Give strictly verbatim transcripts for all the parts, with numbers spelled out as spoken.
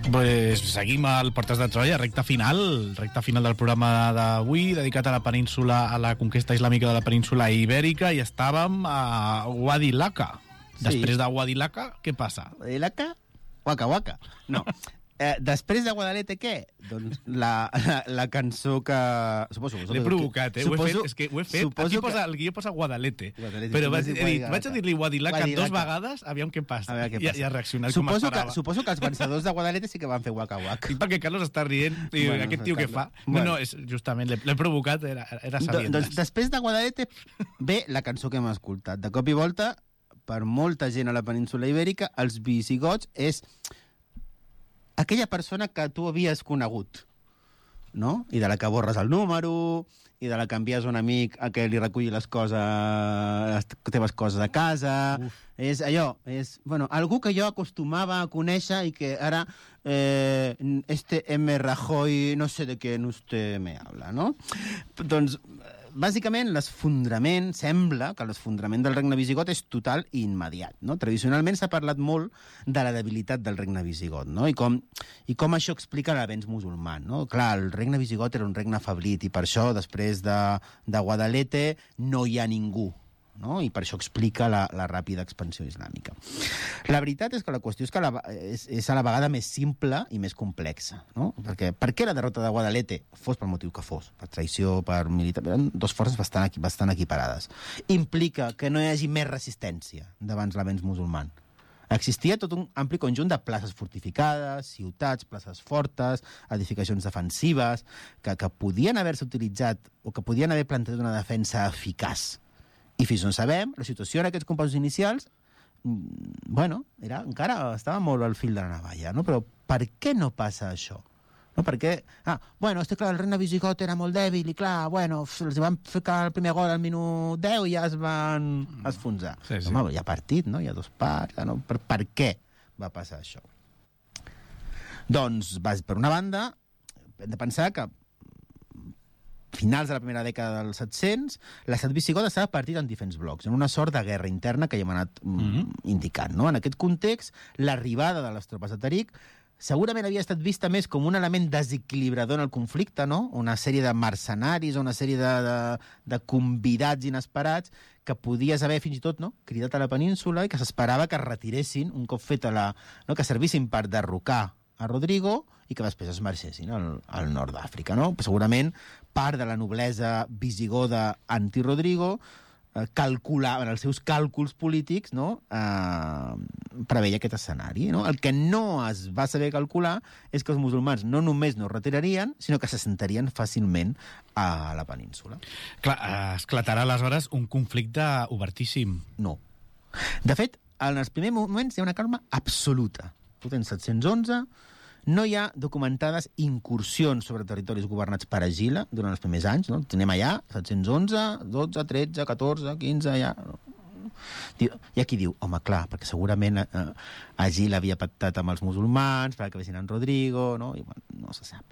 Pues seguim al Portes de Troia, recta final, recta final del programa d'avui, dedicat a la península, a la conquesta islàmica de la península ibèrica, i estàvem a Wadi Laka. Sí. Després de Wadi Laka, què passa? Wadi Laka? Waka waka. No. Eh, després de Guadalete, què? Doncs la, la, la cançó que... Suposo, suposo L'he provocat, eh? Suposo, ho he fet, és que ho he fet. Aquí que... posa, el guió posa Guadalete. Guadalete Però vaig, sí, he dit, vaig a dir-li Wadi Laka Wadi dos Laka. vegades, aviam què passa. A veure què I, passa. I ha reaccionat suposo com que, esperava. suposo que els vencedors de Guadalete sí que van fer waka waka. I perquè Carlos està rient, i Bueno, aquest tio què fa? Carlos. No, Bueno. no, és, justament, l'he provocat, era, era sabient. Do, doncs després de Guadalete ve la cançó que hem escoltat. De cop i volta, per molta gent a la península ibèrica, els visigots és aquella persona que tu havies conegut, no? I de la que borres el número, i de la que envies un amic a que li reculli les coses, les teves coses a casa. Uf. És allò, és, bueno, algú que jo acostumava a conèixer i que ara eh, este M. Rajoy no sé de què usted me habla, no? Doncs, bàsicament, l'esfondrament, sembla que l'esfondrament del regne visigot és total i immediat, no? Tradicionalment s'ha parlat molt de la debilitat del regne visigot, no? I com, i com això explica l'avenç musulmà, no? Clar, el regne visigot era un regne afeblit i per això, després de, de Guadalete, no hi ha ningú, no? I per això explica la, la ràpida expansió islàmica. La veritat és que la qüestió és que la, és, és a la vegada més simple i més complexa, no? Perquè per què la derrota de Guadalete, fos pel motiu que fos, per traïció, per militar, eren dues forces bastant, bastant equiparades, implica que no hi hagi més resistència davant l'avenç musulmà. Existia tot un ampli conjunt de places fortificades, ciutats, places fortes, edificacions defensives, que, que podien haver-se utilitzat o que podien haver plantat una defensa eficaç. I fins on sabem, la situació en aquests compassos inicials, bueno, era, encara estava molt al fil de la navalla, no? Però per què no passa això? No? Perquè, ah, bueno, és que clar, el regne visigot era molt dèbil i clar, bueno, els van ficar el primer gol al minut deu i ja es van esfonsar. Sí, sí. Home, hi ha partit, no? Hi ha dos parts, no? Per, per què va passar això? Doncs, per una banda, hem de pensar que finals de la primera dècada dels set-cents, l'estat visigot estava partit en diferents blocs, en una sort de guerra interna que ja hem anat mm, mm-hmm. indicant, no? En aquest context, l'arribada de les tropes de Tariq segurament havia estat vista més com un element desequilibrador en el conflicte, no? Una sèrie de mercenaris, una sèrie de, de, de convidats inesperats que podies haver fins i tot, no?, cridat a la península i que s'esperava que es retiressin un cop fet a la... no? Que servissin per derrocar a Rodrigo i que després es marxessin al, al nord d'Àfrica, no? Segurament part de la noblesa visigoda anti-Rodrigo eh, calculava, en els seus càlculs polítics, no?, eh, preveia aquest escenari, no? El que no es va saber calcular és que els musulmans no només no es retirarien, sinó que s'assentarien fàcilment a la península. Clar, esclatarà aleshores un conflicte obertíssim. No. De fet, en els primers moments hi ha una calma absoluta. Tu tens set-cents onze, no hi ha documentades incursions sobre territoris governats per Agila durant els primers anys, no? Tenim allà set-cents onze, dotze, tretze, catorze, quinze, ja... Hi ha qui diu, home, clar, perquè segurament eh, Agila havia pactat amb els musulmans perquè vessin en Rodrigo, no? I, bueno, no se sap.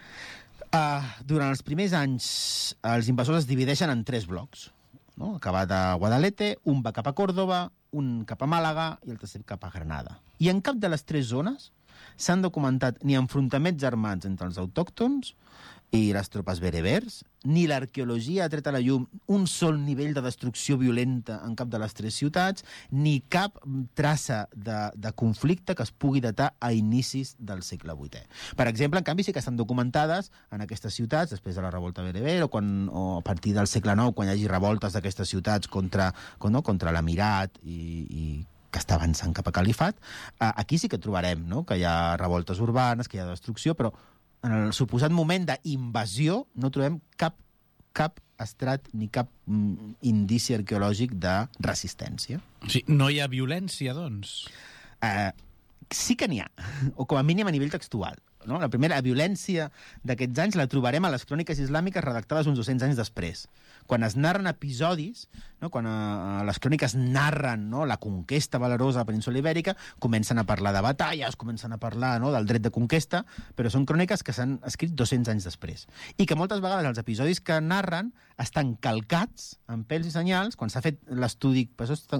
Uh, durant els primers anys, els invasors es divideixen en tres blocs, no? Acabat a Guadalete, un va cap a Còrdova, un cap a Màlaga i el tercer cap a Granada. I en cap de les tres zones s'han documentat ni enfrontaments armats entre els autòctons i les tropes berebers, ni l'arqueologia ha tret a la llum un sol nivell de destrucció violenta en cap de les tres ciutats, ni cap traça de, de conflicte que es pugui datar a inicis del segle vuitè. Per exemple, en canvi, sí que estan documentades en aquestes ciutats, després de la revolta bereber, o, quan, o a partir del segle nou, quan hi hagi revoltes d'aquestes ciutats contra, no, contra l'emirat i, i que està avançant cap a califat, aquí sí que trobarem, no?, que hi ha revoltes urbanes, que hi ha destrucció, però en el suposat moment d'invasió no trobem cap, cap estrat ni cap mm, indici arqueològic de resistència. Sí, no hi ha violència, doncs? Uh, sí que n'hi ha, o com a mínim a nivell textual. No? La primera la violència d'aquests anys la trobarem a les cròniques islàmiques redactades uns dos-cents anys després. Quan es narren episodis, no? Quan uh, les cròniques narren, no?, la conquesta valerosa a la península ibèrica, comencen a parlar de batalles, comencen a parlar, no?, del dret de conquesta, però són cròniques que s'han escrit dos-cents anys després. I que moltes vegades els episodis que narren estan calcats amb pèls i senyals, quan s'ha fet l'estudi, per això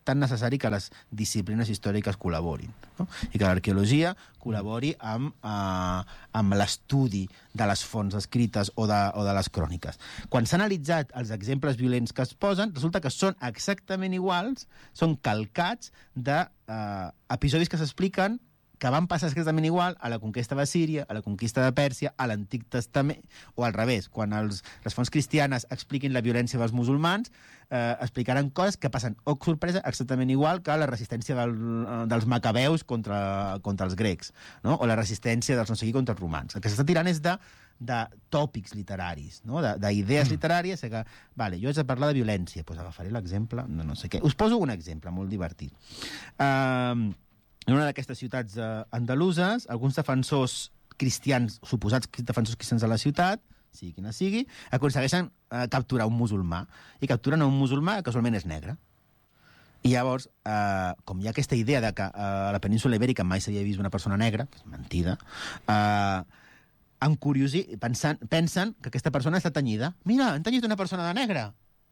tan necessari que les disciplines històriques col·laborin, no? I que l'arqueologia col·labori amb, eh, amb l'estudi de les fonts escrites o de, o de les cròniques. Quan s'han analitzat els exemples violents que es posen, resulta que són exactament iguals, són calcats de eh, episodis que s'expliquen que van passar exactament igual a la conquesta de Síria, a la conquista de Pèrsia, a l'Antic Testament, o al revés, quan els, les fonts cristianes expliquin la violència dels musulmans, eh, explicaran coses que passen, oh, sorpresa, exactament igual que la resistència del, dels macabeus contra, contra els grecs, no? O la resistència dels no sé qui contra els romans. El que s'està tirant és de, de tòpics literaris, no? D'idees mm. literàries, que, vale, jo haig de parlar de violència, doncs agafaré l'exemple, no, no sé què. Us poso un exemple molt divertit. Uh, En una d'aquestes ciutats eh, andaluses, alguns defensors cristians, suposats defensors cristians de la ciutat, sigui quina sigui, aconsegueixen eh, capturar un musulmà. I capturen a un musulmà que casualment és negre. I llavors, eh, com hi ha aquesta idea de que eh, a la península Ibèrica mai s'havia vist una persona negra, que és mentida, eh, en curiosi, pensen, pensen que aquesta persona està tenyida. Mira, han tenyit una persona de negra.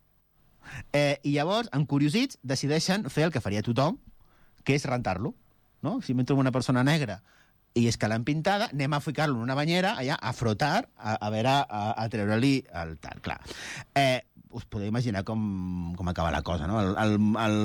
Eh, I llavors, encuriosits, decideixen fer el que faria tothom, que és rentar-lo. No? Si m'hi trobo una persona negra i és que l'han pintada, anem a ficar-lo en una banyera allà, a frotar, a, a veure, a, a treure-li el tal. Clar. Eh, us podeu imaginar com, com acaba la cosa, no? El, el,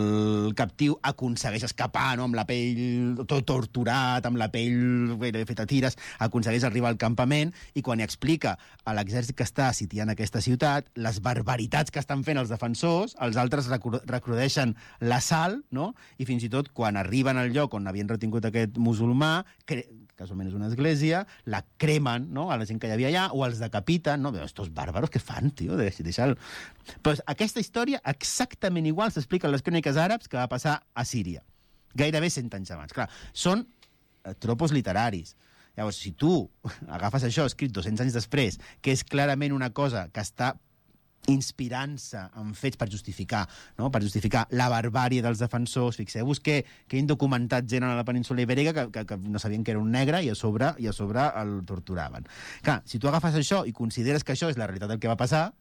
el captiu aconsegueix escapar, no? Amb la pell tot torturat, amb la pell feta tires, aconsegueix arribar al campament i quan hi explica a l'exèrcit que està sitiant aquesta ciutat les barbaritats que estan fent els defensors, els altres recrudeixen l'assalt, no? I fins i tot quan arriben al lloc on havien retingut aquest musulmà, que casualment és una església, la cremen, no?, a la gent que hi havia allà, o els decapiten, no? Estos bàrbaros, què fan, tio? Deixa, deixa pues aquesta història exactament igual s'explica en les cròniques àrabs que va passar a Síria, gairebé cent anys abans. Clar, són eh, tropos literaris. Llavors, si tu agafes això escrit dos-cents anys després, que és clarament una cosa que està inspirant-se en fets per justificar, no? Per justificar la barbàrie dels defensors. Fixeu-vos que, que han documentat gent a la península Ibèrica que, que, que no sabien que era un negre i a sobre, i a sobre el torturaven. Clar, si tu agafes això i consideres que això és la realitat del que va passar,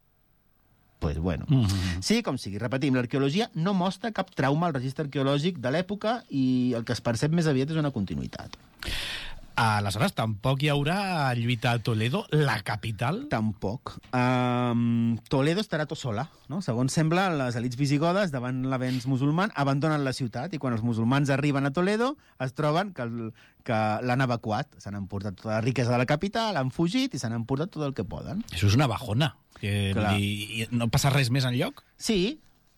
pues bueno. Mm-hmm. Sí, com sigui, repetim, l'arqueologia no mostra cap trauma al registre arqueològic de l'època i el que es percep més aviat és una continuïtat. Aleshores, tampoc hi haurà lluita a Toledo, la capital? Tampoc. Um, Toledo estarà tot sola, no? Segons sembla, les elits visigodes, davant l'avenç musulman, abandonen la ciutat i quan els musulmans arriben a Toledo es troben que, el, que l'han evacuat. S'han emportat tota la riquesa de la capital, han fugit i s'han emportat tot el que poden. Això és una bajona. Que li... No passa res més enlloc? Sí,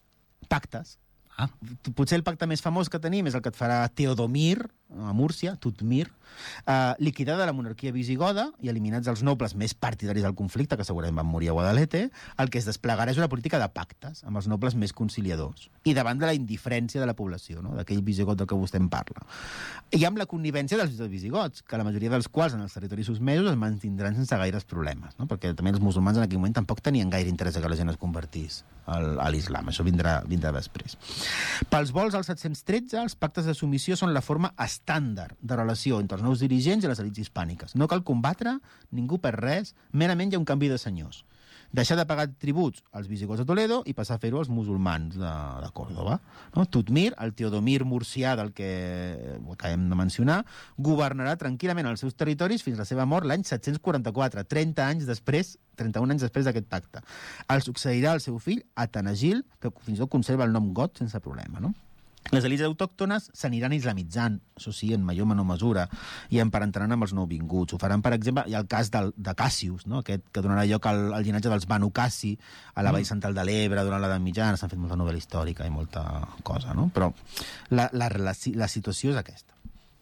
pactes. Ah. Potser el pacte més famós que tenim és el que et farà Teodomir, a Múrcia, Tutmir, eh, liquidada la monarquia visigoda i eliminats els nobles més partidaris del conflicte, que segurament van morir a Guadalete, el que es desplegarà és una política de pactes amb els nobles més conciliadors i davant de la indiferència de la població, no? D'aquell visigot del que vostè en parla. I amb la connivència dels visigots, que la majoria dels quals en els territoris susmesos es mantindran sense gaires problemes, no? Perquè també els musulmans en aquell moment tampoc tenien gaire interès que la gent es convertís al, a l'islam. Això vindrà, vindrà després. Pels vols al set-cents tretze, els pactes de submissió són la forma estàndard de relació entre els nous dirigents i les elits hispàniques. No cal combatre, ningú per res, merament hi ha un canvi de senyors. Deixar de pagar tributs als visigots de Toledo i passar a fer-ho als musulmans de, de Còrdova. No? Tutmir, el Teodomir murcià del que acabem de mencionar, governarà tranquil·lament els seus territoris fins a la seva mort l'any set-cents quaranta-quatre, trenta anys després, trenta-un anys després d'aquest pacte. El succeirà el seu fill, Atanagil, que fins i tot conserva el nom got sense problema, no? Les elits autòctones s'aniran islamitzant, això sí, en major o menor mesura, i emparentaran amb els nouvinguts. Ho faran, per exemple, hi ha el cas del, de Cassius, no? Aquest que donarà lloc al, al llinatge dels Banu Cassi, a la Vall Central de l'Ebre, durant l'edat mitjana. S'han fet molta novel·la històrica i molta cosa, no? Però la, la, la, la situació és aquesta.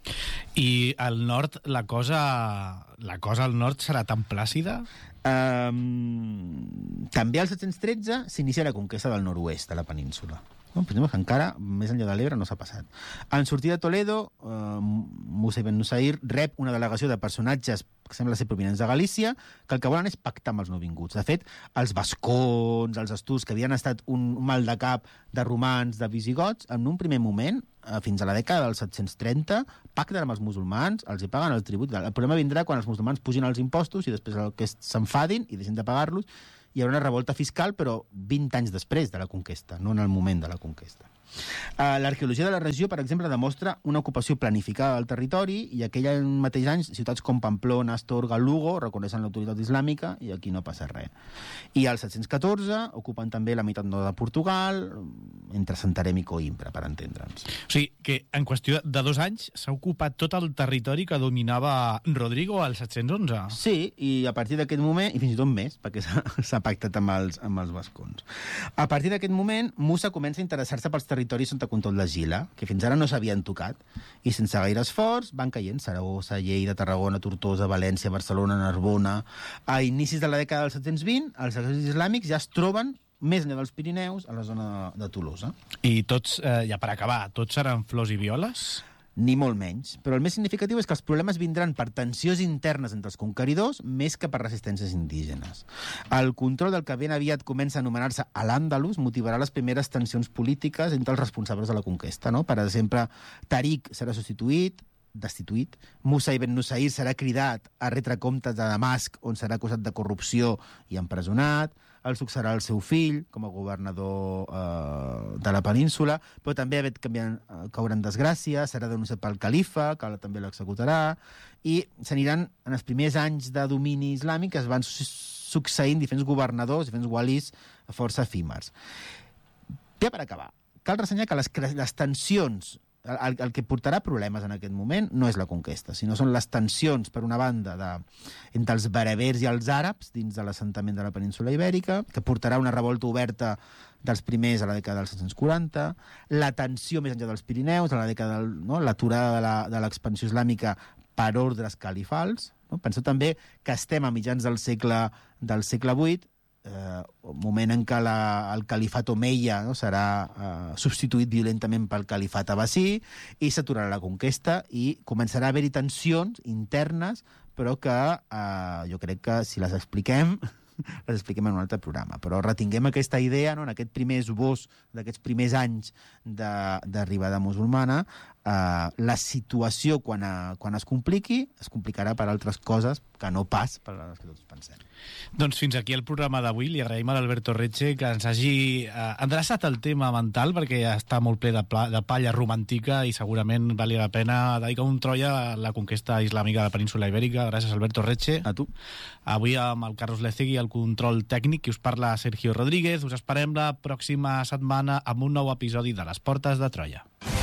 I al nord, la cosa, la cosa al nord serà tan plàcida? Um, també al set-cents tretze s'inicia la conquesta del nord-oest de la península. No, per exemple, que encara, més enllà de l'Ebre, no s'ha passat. En sortir de Toledo, eh, Musa ibn Nusair rep una delegació de personatges que sembla ser provinents de Galícia, que el que volen és pactar amb els nouvinguts. De fet, els vascons, els asturs, que havien estat un mal de cap de romans, de visigots, en un primer moment, eh, fins a la dècada del set-cents trenta, pacten amb els musulmans, els hi paguen el tribut. El problema vindrà quan els musulmans pugin els impostos i després que s'enfadin i deixin de pagar-los. Hi haurà una revolta fiscal, però vint anys després de la conquesta, no en el moment de la conquesta. Uh, L'arqueologia de la regió, per exemple, demostra una ocupació planificada del territori i aquell mateix any ciutats com Pamplona, Astorga, Lugo reconeixen l'autoritat islàmica i aquí no passa res. I al set-cents catorze ocupen també la meitat nord de Portugal, entre Santarém i Coimbra, per entendre'ns. O sigui, que en qüestió de dos anys s'ha ocupat tot el territori que dominava Rodrigo al set-cents onze. Sí, i a partir d'aquest moment, i fins i tot més, perquè s'ha pactat amb els, amb els vascons. A partir d'aquest moment, Musa comença a interessar-se pels territoris sota control de Gila, que fins ara no s'havien tocat, i sense gaire esforç van caient Saragossa, Lleida, Tarragona, Tortosa, València, Barcelona, Narbona. A inicis de la dècada del set-cents vint, els exèrcits islàmics ja es troben més enllà dels Pirineus, a la zona de, de Tolosa. I tots, eh, ja per acabar, tots seran flors i violes? Ni molt menys. Però el més significatiu és que els problemes vindran per tensions internes entre els conqueridors més que per resistències indígenes. El control del que ben aviat comença a anomenar-se l'Àndalus motivarà les primeres tensions polítiques entre els responsables de la conquesta. No? Per exemple, Tariq serà substituït, destituït, Musa ibn Nusayr serà cridat a retre comptes de Damasc, on serà acusat de corrupció i empresonat, el succeirà el seu fill com a governador eh, de la península, però també aviat caurà en desgràcia, serà denunciat pel califa, que també l'executarà, i s'aniran, en els primers anys de domini islàmic, es van succeint diferents governadors, diferents walis força efímers. Ja per acabar, cal ressenyar que les, les tensions, el, el que portarà problemes en aquest moment no és la conquesta, sinó són les tensions, per una banda, de, entre els berebers i els àrabs dins de l'assentament de la península Ibèrica, que portarà una revolta oberta dels primers a la dècada dels set-cents quaranta, la tensió més enllà dels Pirineus, a la dècada del, no, l'aturada de l'expansió islàmica per ordres califals. No? Penseu també que estem a mitjans del segle, del segle vuit, eh, moment en què la, el califat omeia no, serà eh, substituït violentament pel califat abbasí i s'aturarà la conquesta i començarà a haver-hi tensions internes, però que eh, jo crec que si les expliquem les expliquem en un altre programa. Però retinguem aquesta idea, no, en aquest primer esbós d'aquests primers anys d'arribada musulmana, eh, la situació, quan, a, quan es compliqui, es complicarà per altres coses que no pas per les que tots pensem. Doncs fins aquí el programa d'avui. Li agraïm a l'Alberto Retxe que ens hagi eh, endreçat el tema mental, perquè ja està molt ple de, pla, de palla romàntica i segurament valia la pena dedicar un Troia a la conquesta islàmica de la península Ibèrica. Gràcies, Alberto Retxe. A tu. Avui amb el Carlos Lecegui, el control tècnic, que us parla Sergio Rodríguez. Us esperem la pròxima setmana amb un nou episodi de Les Portes de Troia.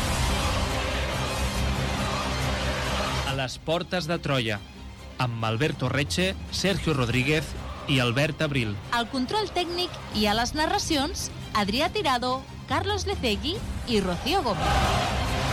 A les Portes de Troia, amb Alberto Retxe, Sergio Rodríguez i Albert Abril. Al control tècnic i a les narracions, Adrià Tirado, Carlos Lecegui i Rocío Gómez.